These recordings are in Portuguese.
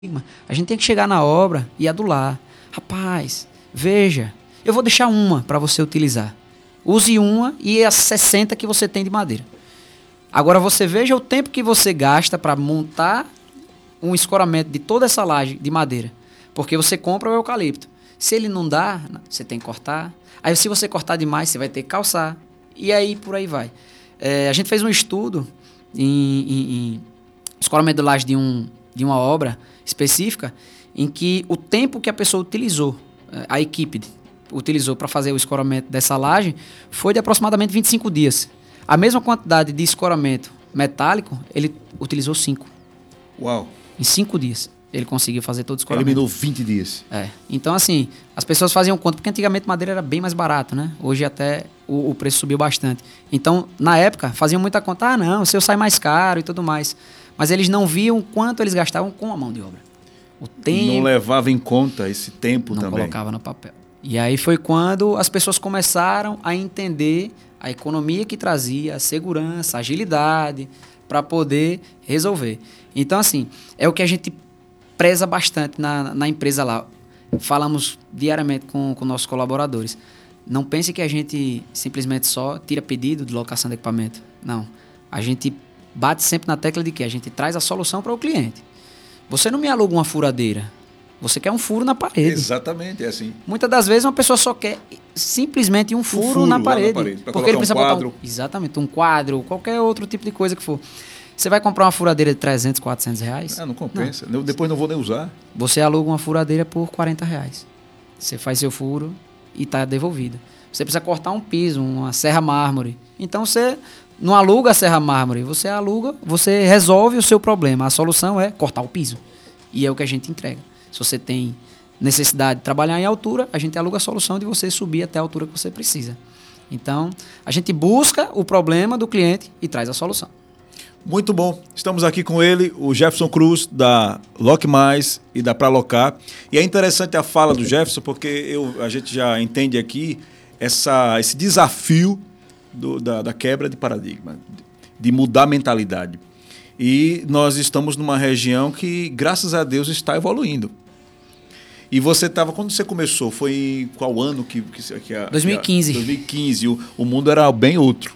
A gente tem que chegar na obra e adular. Rapaz, veja, eu vou deixar uma para você utilizar. Use uma e as 60 que você tem de madeira. Agora você veja o tempo que você gasta para montar um escoramento de toda essa laje de madeira. Porque você compra o eucalipto. Se ele não dá, você tem que cortar. Aí se você cortar demais, você vai ter que calçar. E aí por aí vai. A gente fez um estudo em escoramento de laje de uma obra específica, em que o tempo que a pessoa utilizou, a equipe utilizou para fazer o escoramento dessa laje, foi de aproximadamente 25 dias. A mesma quantidade de escoramento metálico, ele utilizou 5. Uau! Em 5 dias, ele conseguiu fazer todo o escoramento. Eliminou 20 dias. Então, assim, as pessoas faziam conta, porque antigamente madeira era bem mais barato, né? Hoje até o preço subiu bastante. Então, na época, faziam muita conta, não, o seu sai mais caro e tudo mais. Mas eles não viam quanto eles gastavam com a mão de obra. O tempo... Não levava em conta esse tempo não também. Não colocava no papel. E aí foi quando as pessoas começaram a entender a economia que trazia, a segurança, a agilidade, para poder resolver. Então, assim, é o que a gente preza bastante na empresa lá. Falamos diariamente com nossos colaboradores. Não pense que a gente simplesmente só tira pedido de locação de equipamento. Não. A gente bate sempre na tecla de que a gente traz a solução para o cliente. Você não me aluga uma furadeira. Você quer um furo na parede. Exatamente, é assim. Muitas das vezes uma pessoa só quer simplesmente um furo na parede. Porque ele precisa botar exatamente, um quadro, qualquer outro tipo de coisa que for. Você vai comprar uma furadeira de 300, 400 reais? Não compensa. Não. Depois não vou nem usar. Você aluga uma furadeira por 40 reais. Você faz seu furo e está devolvido. Você precisa cortar um piso, uma serra mármore. Então você não aluga a serra mármore, você aluga, você resolve o seu problema. A solução é cortar o piso. E é o que a gente entrega. Se você tem necessidade de trabalhar em altura, a gente aluga a solução de você subir até a altura que você precisa. Então, a gente busca o problema do cliente e traz a solução. Muito bom. Estamos aqui com ele, o Jefferson Cruz, da Loque Mais e da Pra Locar. E é interessante a fala do Jefferson, porque a gente já entende aqui esse desafio da quebra de paradigma, de mudar a mentalidade. E nós estamos numa região que, graças a Deus, está evoluindo. E você estava, quando você começou, foi em qual ano? 2015. 2015, o mundo era bem outro.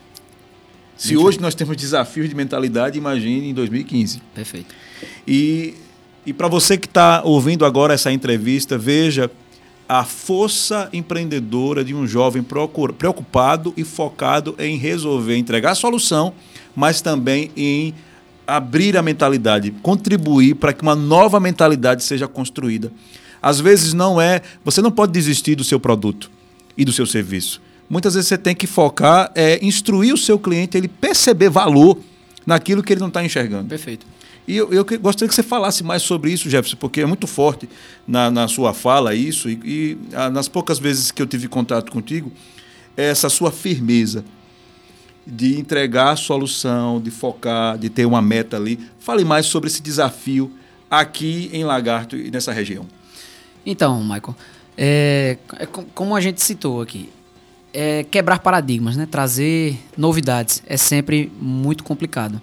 Se hoje nós temos desafios de mentalidade, imagine em 2015. Perfeito. E para você que está ouvindo agora essa entrevista, veja a força empreendedora de um jovem preocupado e focado em resolver, entregar a solução, mas também em abrir a mentalidade, contribuir para que uma nova mentalidade seja construída. Às vezes você não pode desistir do seu produto e do seu serviço. Muitas vezes você tem que focar, instruir o seu cliente, ele perceber valor naquilo que ele não está enxergando. Perfeito. E eu gostaria que você falasse mais sobre isso, Jefferson, porque é muito forte na sua fala isso, e nas poucas vezes que eu tive contato contigo, essa sua firmeza de entregar a solução, de focar, de ter uma meta ali. Fale mais sobre esse desafio aqui em Lagarto e nessa região. Então, Michael, como a gente citou aqui, quebrar paradigmas, né? Trazer novidades é sempre muito complicado.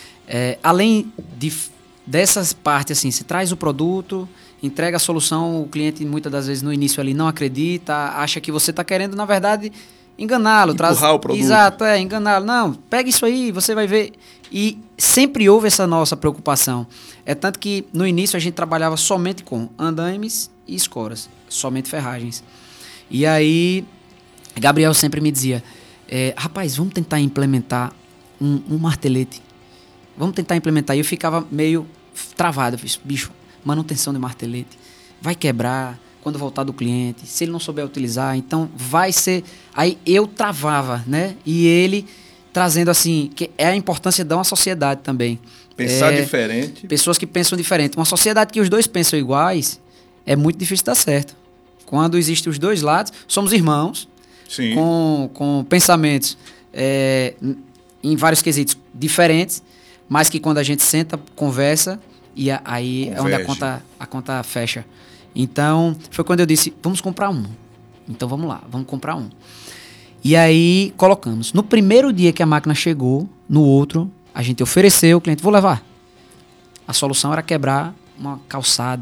Além dessas partes, assim, você traz o produto, entrega a solução, o cliente muitas das vezes no início ali não acredita, acha que você está querendo, na verdade, enganá-lo. Empurrar o produto. Exato, enganá-lo. Não, pega isso aí, você vai ver. E sempre houve essa nossa preocupação. Tanto que no início a gente trabalhava somente com andaimes e escoras, somente ferragens. E aí, Gabriel sempre me dizia, rapaz, vamos tentar implementar um martelete. Vamos tentar implementar. E eu ficava meio travado. Eu fiz, bicho, manutenção de martelete. Vai quebrar quando voltar do cliente. Se ele não souber utilizar, então vai ser... Aí eu travava, né? E ele trazendo assim, que é a importância de uma sociedade também. Pensar diferente. Pessoas que pensam diferente. Uma sociedade que os dois pensam iguais, é muito difícil dar certo. Quando existem os dois lados, somos irmãos. Sim. Com pensamentos em vários quesitos diferentes, mas que quando a gente senta, conversa, e aí é onde a conta fecha. Então, foi quando eu disse, vamos comprar um. Então, vamos lá, vamos comprar um. E aí, colocamos. No primeiro dia que a máquina chegou, no outro, a gente ofereceu, o cliente, vou levar. A solução era quebrar uma calçada,